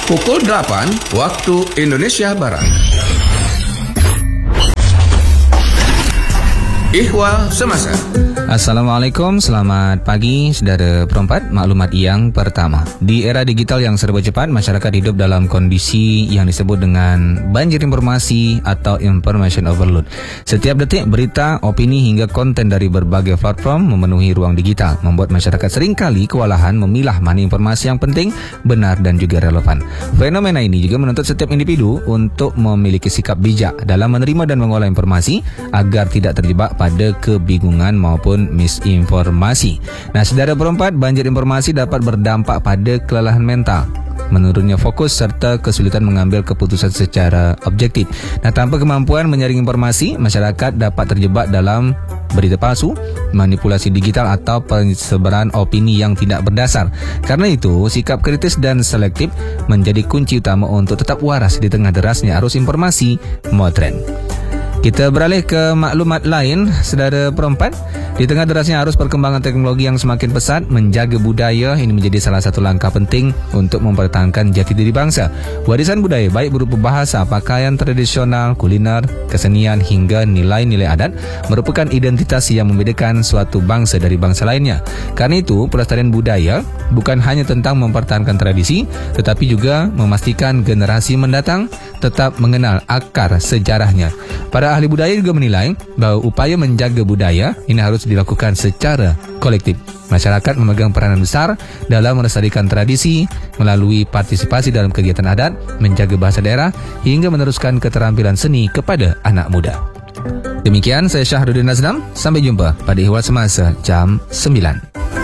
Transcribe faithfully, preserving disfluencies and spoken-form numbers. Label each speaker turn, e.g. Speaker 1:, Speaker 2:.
Speaker 1: Pukul delapan waktu Indonesia Barat. Ihwal Semasa.
Speaker 2: Assalamualaikum, selamat pagi saudara perempat. Maklumat yang pertama, di era digital yang serba cepat, masyarakat hidup dalam kondisi yang disebut dengan banjir informasi atau information overload. Setiap detik berita, opini hingga konten dari berbagai platform memenuhi ruang digital, membuat masyarakat seringkali kewalahan memilah mana informasi yang penting, benar dan juga relevan. Fenomena ini juga menuntut setiap individu untuk memiliki sikap bijak dalam menerima dan mengolah informasi agar tidak terjebak pada kebingungan maupun misinformasi. Nah, saudara perempat, banjir informasi dapat berdampak pada kelelahan mental, menurunnya fokus serta kesulitan mengambil keputusan secara objektif. Nah, tanpa kemampuan menyaring informasi, masyarakat dapat terjebak dalam berita palsu, manipulasi digital atau penyebaran opini yang tidak berdasar. Karena itu, sikap kritis dan selektif menjadi kunci utama untuk tetap waras di tengah derasnya arus informasi modern. Kita beralih ke maklumat lain, saudara perempat. Di tengah derasnya arus perkembangan teknologi yang semakin pesat, menjaga budaya ini menjadi salah satu langkah penting untuk mempertahankan jati diri bangsa. Warisan budaya baik berupa bahasa, pakaian tradisional, kuliner, kesenian hingga nilai-nilai adat merupakan identitas yang membedakan suatu bangsa dari bangsa lainnya. Karena itu, pelestarian budaya bukan hanya tentang mempertahankan tradisi, tetapi juga memastikan generasi mendatang tetap mengenal akar sejarahnya. Para ahli budaya juga menilai bahawa upaya menjaga budaya ini harus dilakukan secara kolektif. Masyarakat memegang peranan besar dalam melestarikan tradisi melalui partisipasi dalam kegiatan adat, menjaga bahasa daerah hingga meneruskan keterampilan seni kepada anak muda. Demikian, saya Syahrudin Nazlam. Sampai jumpa pada Ihwal Semasa jam sembilan.